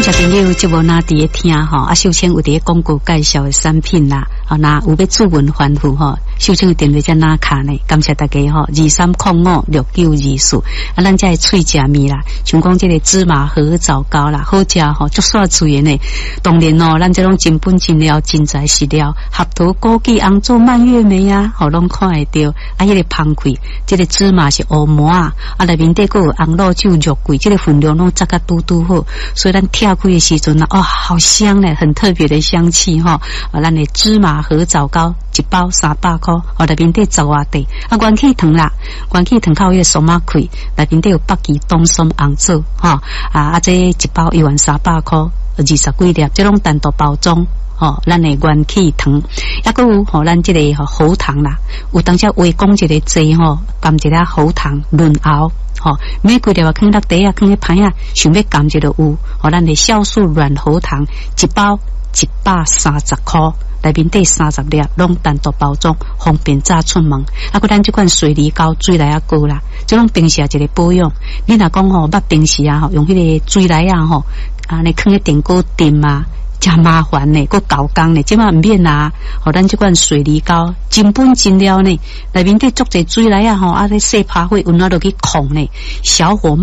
谢朋友节目哪伫咧听吼，秀清有伫广告介绍的产品啦，那有要注文反复吼，秀清的电话在哪卡呢？感谢大家吼，23056924，咱这脆食面啦，像讲这个芝麻荷枣糕啦，好食吼，足煞脆的呢。当然哦，咱这种真本真料、真材实料，合桃、枸杞、红枣、蔓越莓啊，吼拢看会到。迄个芳开，这个芝麻是乌麻啊，内面底个有红露酒肉桂，这个分量拢扎个嘟嘟好，所以咱跳开的时阵啊，好香嘞，很特别的香气哈。咱的芝麻荷枣糕一包300块，内面底10外地元气糖啦，元气糖靠迄个松马开，内面底有北极冬松红枣哈这一包13000块，20几粒，这种单独包装。咱的元气糖，还佫有咱这个喉糖啦，有当时话讲一个剂含一粒喉糖润喉，每几粒啊，放落地啊，放喺盘啊，想要含就有，咱的酵素软喉糖一包130块，内面底30粒，拢单独包装，方便早出门。佫咱这款水梨膏水来啊膏啦，这种平时一个保养，你若讲捌平时啊用迄个水来啊你放喺电锅炖啊。真麻烦呢，佫搞工呢，即马唔免啦。咱这款水梨膏真本真料呢，内面底足侪水来啊咧洗拍火，温落去控呢，小火。